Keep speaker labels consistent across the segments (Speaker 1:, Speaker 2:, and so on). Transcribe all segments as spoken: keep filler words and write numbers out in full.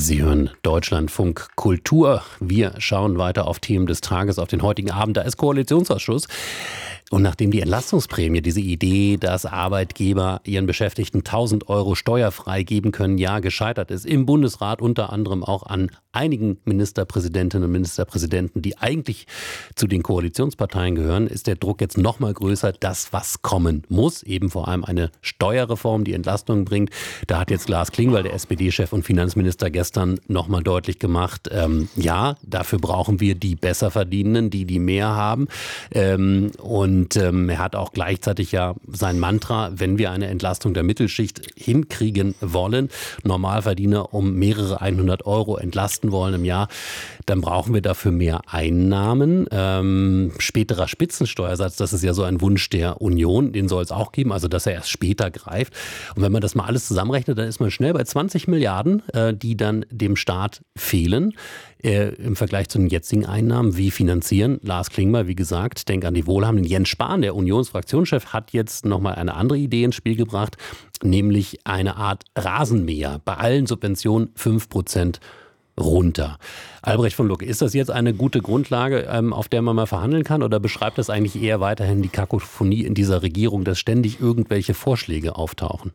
Speaker 1: Sie hören Deutschlandfunk Kultur. Wir schauen weiter auf Themen des Tages, auf den heutigen Abend. Da ist Koalitionsausschuss. Und nachdem die Entlastungsprämie, diese Idee, dass Arbeitgeber ihren Beschäftigten tausend Euro steuerfrei geben können, ja gescheitert ist, im Bundesrat unter anderem auch an einigen Ministerpräsidentinnen und Ministerpräsidenten, die eigentlich zu den Koalitionsparteien gehören, ist der Druck jetzt noch mal größer, das, was kommen muss, eben vor allem eine Steuerreform, die Entlastung bringt. Da hat jetzt Lars Klingbeil, der S P D-Chef und Finanzminister, gestern noch mal deutlich gemacht, ähm, ja, dafür brauchen wir die Besserverdienenden, die die mehr haben. Ähm, und Und ähm, er hat auch gleichzeitig ja sein Mantra, wenn wir eine Entlastung der Mittelschicht hinkriegen wollen, Normalverdiener um mehrere hundert Euro entlasten wollen im Jahr, dann brauchen wir dafür mehr Einnahmen. Ähm, späterer Spitzensteuersatz, das ist ja so ein Wunsch der Union, den soll es auch geben, also dass er erst später greift. Und wenn man das mal alles zusammenrechnet, dann ist man schnell bei zwanzig Milliarden, äh, die dann dem Staat fehlen. Äh, im Vergleich zu den jetzigen Einnahmen. Wie finanzieren? Lars Klingbeil, wie gesagt, denk an die Wohlhabenden. Jens Spahn, der Unionsfraktionschef, hat jetzt nochmal eine andere Idee ins Spiel gebracht, nämlich eine Art Rasenmäher. Bei allen Subventionen fünf Prozent runter. Albrecht von Lucke, ist das jetzt eine gute Grundlage, ähm, auf der man mal verhandeln kann, oder beschreibt das eigentlich eher weiterhin die Kakophonie in dieser Regierung, dass ständig irgendwelche Vorschläge auftauchen?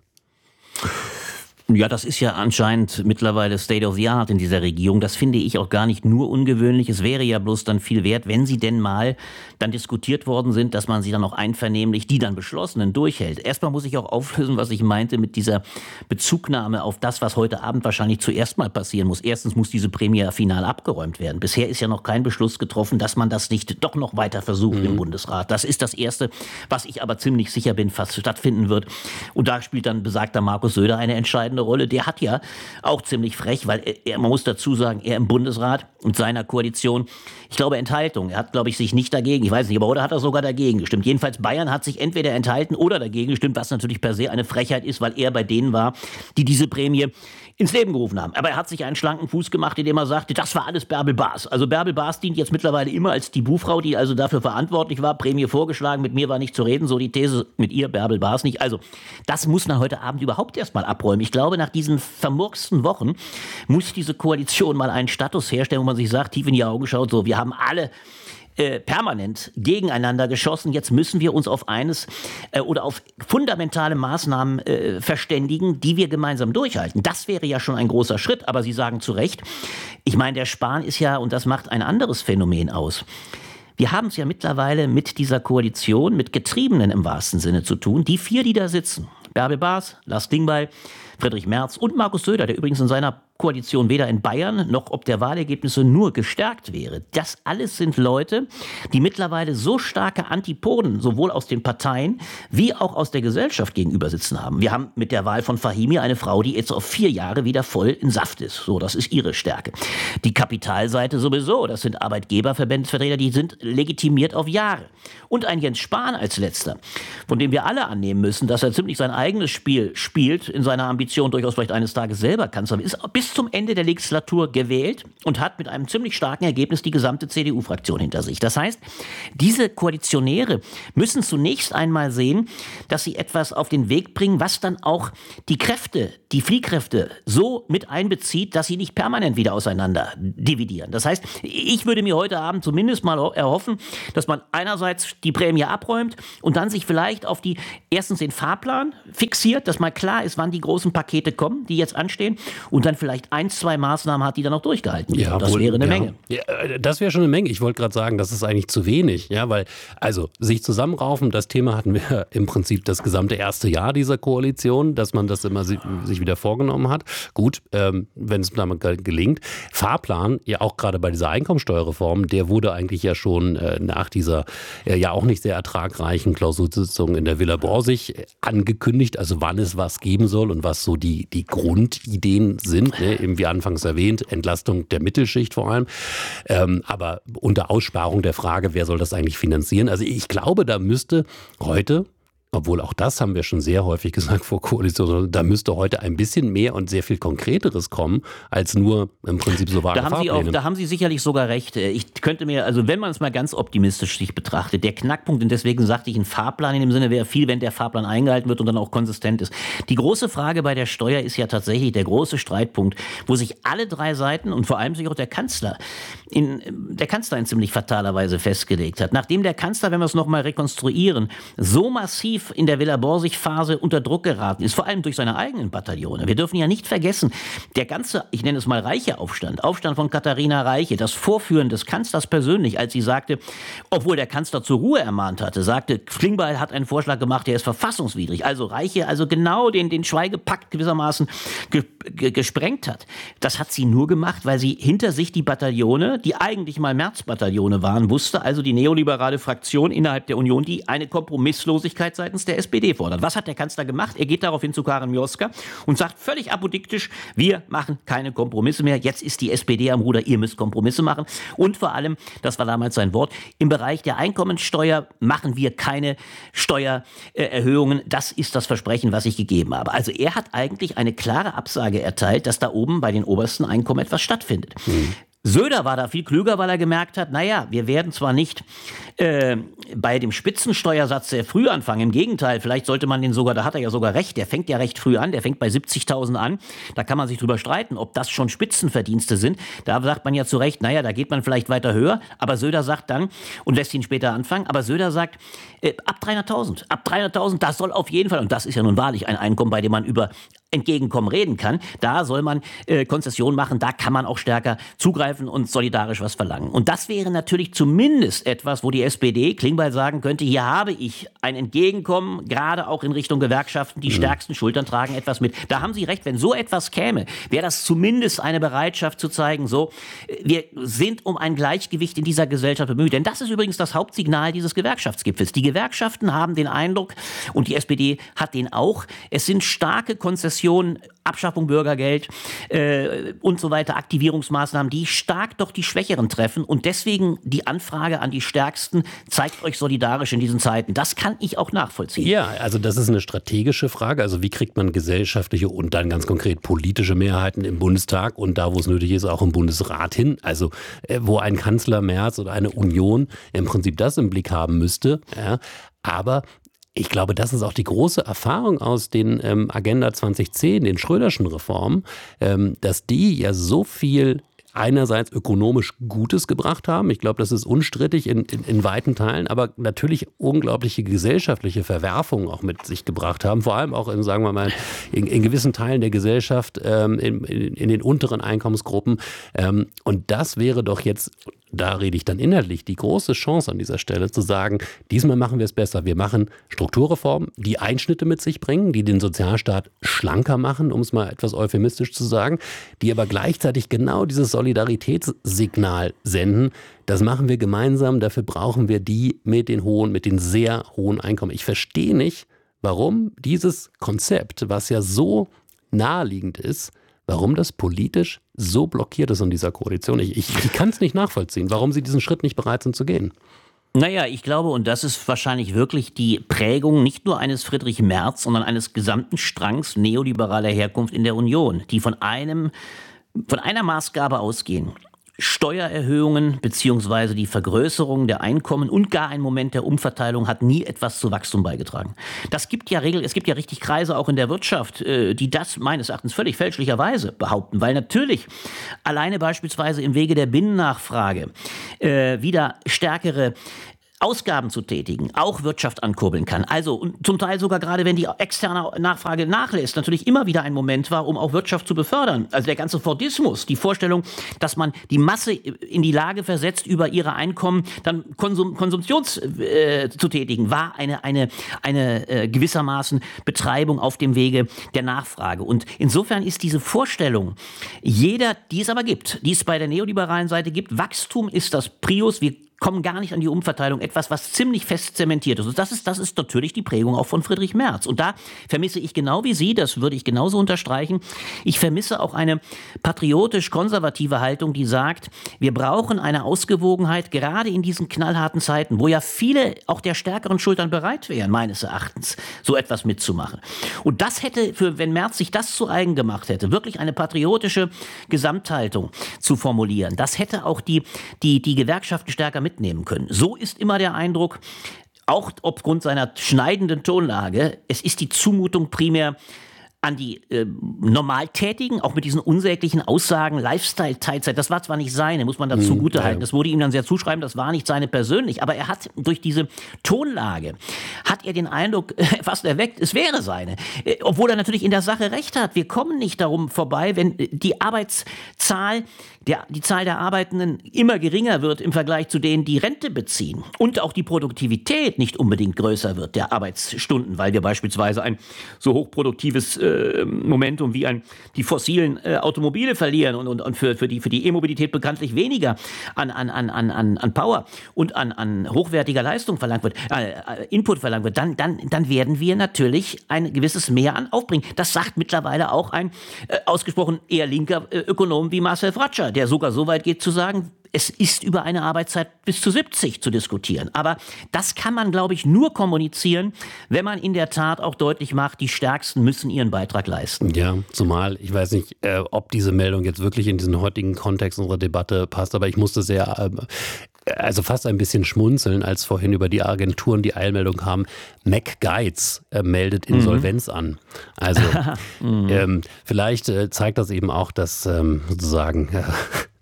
Speaker 2: Ja, das ist ja anscheinend mittlerweile State of the Art in dieser Regierung. Das finde ich auch gar nicht nur ungewöhnlich. Es wäre ja bloß dann viel wert, wenn sie denn mal dann diskutiert worden sind, dass man sie dann auch einvernehmlich, die dann beschlossenen, durchhält. Erstmal muss ich auch auflösen, was ich meinte mit dieser Bezugnahme auf das, was heute Abend wahrscheinlich zuerst mal passieren muss. Erstens muss diese Prämie ja final abgeräumt werden. Bisher ist ja noch kein Beschluss getroffen, dass man das nicht doch noch weiter versucht mhm. im Bundesrat. Das ist das Erste, was ich aber ziemlich sicher bin, fast stattfinden wird. Und da spielt dann besagter Markus Söder eine entscheidende Rolle. Der hat ja auch ziemlich frech, weil er, man muss dazu sagen, er im Bundesrat und seiner Koalition, ich glaube Enthaltung, er hat glaube ich sich nicht dagegen, ich weiß nicht, aber oder hat er sogar dagegen gestimmt. Jedenfalls Bayern hat sich entweder enthalten oder dagegen gestimmt, was natürlich per se eine Frechheit ist, weil er bei denen war, die diese Prämie ins Leben gerufen haben. Aber er hat sich einen schlanken Fuß gemacht, indem er sagte, das war alles Bärbel Baas. Also Bärbel Baas dient jetzt mittlerweile immer als die Buhfrau, die also dafür verantwortlich war, Prämie vorgeschlagen, mit mir war nicht zu reden, so die These, mit ihr Bärbel Baas nicht. Also das muss man heute Abend überhaupt erstmal abräumen. Ich glaube, nach diesen vermurksten Wochen muss diese Koalition mal einen Status herstellen, wo man sich sagt, tief in die Augen schaut, so, wir haben alle Äh, permanent gegeneinander geschossen. Jetzt müssen wir uns auf eines äh, oder auf fundamentale Maßnahmen äh, verständigen, die wir gemeinsam durchhalten. Das wäre ja schon ein großer Schritt, aber Sie sagen zu Recht, ich meine, der Spahn ist ja, und das macht ein anderes Phänomen aus. Wir haben es ja mittlerweile mit dieser Koalition, mit Getriebenen im wahrsten Sinne zu tun. Die vier, die da sitzen, Bärbel Baas, Lars Klingbeil, Friedrich Merz und Markus Söder, der übrigens in seiner Koalition weder in Bayern noch ob der Wahlergebnisse nur gestärkt wäre. Das alles sind Leute, die mittlerweile so starke Antipoden sowohl aus den Parteien wie auch aus der Gesellschaft gegenüber sitzen haben. Wir haben mit der Wahl von Fahimi eine Frau, die jetzt auf vier Jahre wieder voll in Saft ist. So, das ist ihre Stärke. Die Kapitalseite sowieso, das sind Arbeitgeberverbandsvertreter, die sind legitimiert auf Jahre. Und ein Jens Spahn als Letzter, von dem wir alle annehmen müssen, dass er ziemlich sein eigenes Spiel spielt, in seiner Ambition durchaus vielleicht eines Tages selber Kanzler, ist bis zum Ende der Legislatur gewählt und hat mit einem ziemlich starken Ergebnis die gesamte C D U-Fraktion hinter sich. Das heißt, diese Koalitionäre müssen zunächst einmal sehen, dass sie etwas auf den Weg bringen, was dann auch die Kräfte, die Fliehkräfte so mit einbezieht, dass sie nicht permanent wieder auseinander dividieren. Das heißt, ich würde mir heute Abend zumindest mal erhoffen, dass man einerseits die Prämie abräumt und dann sich vielleicht auf die, erstens den Fahrplan fixiert, dass mal klar ist, wann die großen Pakete kommen, die jetzt anstehen, und dann vielleicht ein, zwei Maßnahmen hat, die dann auch durchgehalten werden. Ja, das wohl, wäre eine ja. Menge.
Speaker 1: Ja, das wäre schon eine Menge. Ich wollte gerade sagen, das ist eigentlich zu wenig. Ja, weil, also, sich zusammenraufen, das Thema hatten wir im Prinzip das gesamte erste Jahr dieser Koalition, dass man das immer sich wieder vorgenommen hat. Gut, ähm, wenn es damit gelingt. Fahrplan, ja auch gerade bei dieser Einkommensteuerreform, der wurde eigentlich ja schon äh, nach dieser äh, ja auch nicht sehr ertragreichen Klausursitzung in der Villa Borsig angekündigt, also wann es was geben soll und was so die, die Grundideen sind, ne? Eben wie anfangs erwähnt, Entlastung der Mittelschicht vor allem, ähm, aber unter Aussparung der Frage, wer soll das eigentlich finanzieren? Also ich glaube, da müsste heute Obwohl auch das haben wir schon sehr häufig gesagt vor Koalition. Da müsste heute ein bisschen mehr und sehr viel Konkreteres kommen, als nur im Prinzip so vage
Speaker 2: da haben
Speaker 1: Fahrpläne.
Speaker 2: Sie auch, da haben Sie sicherlich sogar recht. Ich könnte mir, also wenn man es mal ganz optimistisch sich betrachtet, der Knackpunkt, und deswegen sagte ich, ein Fahrplan in dem Sinne wäre viel, wenn der Fahrplan eingehalten wird und dann auch konsistent ist. Die große Frage bei der Steuer ist ja tatsächlich der große Streitpunkt, wo sich alle drei Seiten und vor allem sich auch der Kanzler in, der Kanzler in ziemlich fataler Weise festgelegt hat. Nachdem der Kanzler, wenn wir es nochmal rekonstruieren, so massiv in der Villa-Borsig-Phase unter Druck geraten ist, vor allem durch seine eigenen Bataillone. Wir dürfen ja nicht vergessen, der ganze, ich nenne es mal Reiche-Aufstand, Aufstand von Katharina Reiche, das Vorführen des Kanzlers persönlich, als sie sagte, obwohl der Kanzler zur Ruhe ermahnt hatte, sagte, Klingbeil hat einen Vorschlag gemacht, der ist verfassungswidrig. Also Reiche, also genau den, den Schweigepakt gewissermaßen ge, ge, gesprengt hat. Das hat sie nur gemacht, weil sie hinter sich die Bataillone, die eigentlich mal März-Bataillone waren, wusste, also die neoliberale Fraktion innerhalb der Union, die eine Kompromisslosigkeit seitens der S P D fordert. Was hat der Kanzler gemacht? Er geht daraufhin zu Karin Mioska und sagt völlig apodiktisch, wir machen keine Kompromisse mehr, jetzt ist die S P D am Ruder, ihr müsst Kompromisse machen. Und vor allem, das war damals sein Wort, im Bereich der Einkommensteuer machen wir keine Steuererhöhungen. Das ist das Versprechen, was ich gegeben habe. Also er hat eigentlich eine klare Absage erteilt, dass da oben bei den obersten Einkommen etwas stattfindet. Mhm. Söder war da viel klüger, weil er gemerkt hat, naja, wir werden zwar nicht äh, bei dem Spitzensteuersatz sehr früh anfangen, im Gegenteil, vielleicht sollte man den sogar, da hat er ja sogar recht, der fängt ja recht früh an, der fängt bei siebzigtausend an, da kann man sich drüber streiten, ob das schon Spitzenverdienste sind. Da sagt man ja zu Recht, naja, da geht man vielleicht weiter höher, aber Söder sagt dann, und lässt ihn später anfangen, aber Söder sagt, äh, ab dreihunderttausend, ab dreihunderttausend, das soll auf jeden Fall, und das ist ja nun wahrlich ein Einkommen, bei dem man über Entgegenkommen reden kann, da soll man äh, Konzessionen machen, da kann man auch stärker zugreifen und solidarisch was verlangen. Und das wäre natürlich zumindest etwas, wo die S P D, Klingbeil, sagen könnte, hier habe ich ein Entgegenkommen, gerade auch in Richtung Gewerkschaften, die mhm. stärksten Schultern tragen etwas mit. Da haben Sie recht, wenn so etwas käme, wäre das zumindest eine Bereitschaft zu zeigen, so, wir sind um ein Gleichgewicht in dieser Gesellschaft bemüht. Denn das ist übrigens das Hauptsignal dieses Gewerkschaftsgipfels. Die Gewerkschaften haben den Eindruck, und die S P D hat den auch, es sind starke Konzessionen, Abschaffung Bürgergeld äh, und so weiter, Aktivierungsmaßnahmen, die stark doch die Schwächeren treffen. Und deswegen die Anfrage an die Stärksten, zeigt euch solidarisch in diesen Zeiten. Das kann ich auch nachvollziehen.
Speaker 1: Ja, also das ist eine strategische Frage. Also wie kriegt man gesellschaftliche und dann ganz konkret politische Mehrheiten im Bundestag und da, wo es nötig ist, auch im Bundesrat hin? Also äh, wo ein Kanzler Merz oder eine Union im Prinzip das im Blick haben müsste. Ja, aber ich glaube, das ist auch die große Erfahrung aus den ähm, Agenda zwanzig zehn, den Schröderschen Reformen, ähm, dass die ja so viel einerseits ökonomisch Gutes gebracht haben. Ich glaube, das ist unstrittig in, in, in weiten Teilen, aber natürlich unglaubliche gesellschaftliche Verwerfungen auch mit sich gebracht haben. Vor allem auch in, sagen wir mal, in, in gewissen Teilen der Gesellschaft, ähm, in, in, in den unteren Einkommensgruppen. Ähm, und das wäre doch jetzt, da rede ich dann inhaltlich, die große Chance an dieser Stelle zu sagen, diesmal machen wir es besser. Wir machen Strukturreformen, die Einschnitte mit sich bringen, die den Sozialstaat schlanker machen, um es mal etwas euphemistisch zu sagen, die aber gleichzeitig genau dieses Solidaritätssignal senden. Das machen wir gemeinsam, dafür brauchen wir die mit den hohen, mit den sehr hohen Einkommen. Ich verstehe nicht, warum dieses Konzept, was ja so naheliegend ist, warum das politisch so blockiert ist in dieser Koalition. Ich, ich, ich kann es nicht nachvollziehen, warum sie diesen Schritt nicht bereit sind zu gehen.
Speaker 2: Naja, ich glaube, und das ist wahrscheinlich wirklich die Prägung nicht nur eines Friedrich Merz, sondern eines gesamten Strangs neoliberaler Herkunft in der Union, die von einem, von einer Maßgabe ausgehen. Steuererhöhungen bzw. die Vergrößerung der Einkommen und gar ein Moment der Umverteilung hat nie etwas zu Wachstum beigetragen. Das gibt ja Regel, es gibt ja richtig Kreise auch in der Wirtschaft, die das meines Erachtens völlig fälschlicherweise behaupten, weil natürlich alleine beispielsweise im Wege der Binnennachfrage äh, wieder stärkere Ausgaben zu tätigen, auch Wirtschaft ankurbeln kann. Also und zum Teil sogar gerade, wenn die externe Nachfrage nachlässt, natürlich immer wieder ein Moment war, um auch Wirtschaft zu befördern. Also der ganze Fordismus, die Vorstellung, dass man die Masse in die Lage versetzt, über ihre Einkommen dann Konsum, Konsumtions äh, zu tätigen, war eine, eine, eine äh, gewissermaßen Betreibung auf dem Wege der Nachfrage. Und insofern ist diese Vorstellung, jeder, die es aber gibt, die es bei der neoliberalen Seite gibt, Wachstum ist das Prius, wir kommen gar nicht an die Umverteilung, etwas, was ziemlich fest zementiert ist. Und das ist, das ist natürlich die Prägung auch von Friedrich Merz. Und da vermisse ich genau wie Sie, das würde ich genauso unterstreichen, ich vermisse auch eine patriotisch-konservative Haltung, die sagt, wir brauchen eine Ausgewogenheit, gerade in diesen knallharten Zeiten, wo ja viele auch der stärkeren Schultern bereit wären, meines Erachtens, so etwas mitzumachen. Und das hätte, für, wenn Merz sich das zu eigen gemacht hätte, wirklich eine patriotische Gesamthaltung zu formulieren, das hätte auch die, die, die Gewerkschaften stärker mitnehmen können. So ist immer der Eindruck, auch aufgrund seiner schneidenden Tonlage, es ist die Zumutung primär an die äh, Normaltätigen, auch mit diesen unsäglichen Aussagen, Lifestyle-Teilzeit, das war zwar nicht seine, muss man dazu
Speaker 1: hm,
Speaker 2: gute halten,
Speaker 1: ja.
Speaker 2: das wurde ihm dann sehr zuschreiben, das war nicht seine persönlich, aber er hat durch diese Tonlage, hat er den Eindruck fast erweckt, es wäre seine, äh, obwohl er natürlich in der Sache recht hat. Wir kommen nicht darum vorbei, wenn die Arbeitszahl, der, die Zahl der Arbeitenden immer geringer wird im Vergleich zu denen, die Rente beziehen und auch die Produktivität nicht unbedingt größer wird, der Arbeitsstunden, weil wir beispielsweise ein so hochproduktives äh, Momentum wie ein, die fossilen äh, Automobile verlieren und, und, und für, für die, für die E-Mobilität bekanntlich weniger an, an, an, an, an Power und an, an hochwertiger Leistung verlangt wird, äh, Input verlangt wird, dann, dann, dann werden wir natürlich ein gewisses Mehr an aufbringen. Das sagt mittlerweile auch ein äh, ausgesprochen eher linker äh, Ökonom wie Marcel Fratscher, der sogar so weit geht zu sagen, es ist über eine Arbeitszeit bis zu siebzig zu diskutieren. Aber das kann man, glaube ich, nur kommunizieren, wenn man in der Tat auch deutlich macht, die Stärksten müssen ihren Beitrag leisten.
Speaker 1: Ja, zumal, ich weiß nicht, äh, ob diese Meldung jetzt wirklich in diesen heutigen Kontext unserer Debatte passt, aber ich musste sehr, äh, also fast ein bisschen schmunzeln, als vorhin über die Agenturen die Eilmeldung kam, McGuides äh, meldet Insolvenz mhm. an. Also mhm. ähm, vielleicht äh, zeigt das eben auch, dass ähm, sozusagen äh,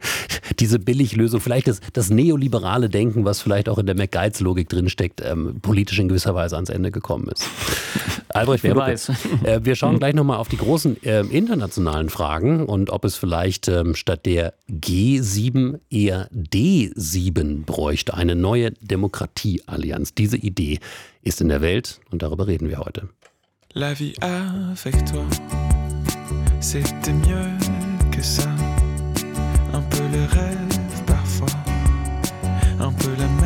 Speaker 1: diese Billiglösung, vielleicht das, das neoliberale Denken, was vielleicht auch in der McGuides-Logik drinsteckt, ähm, politisch in gewisser Weise ans Ende gekommen ist. Albrecht, wer weiß. Äh, wir schauen gleich nochmal auf die großen äh, internationalen Fragen und ob es vielleicht ähm, statt der G sieben eher D sieben bräuchte, eine neue Demokratieallianz. Diese Idee ist in der Welt und darüber reden wir heute.
Speaker 3: La vie avec toi, c'était mieux que ça. Un peu le rêve parfois, un peu la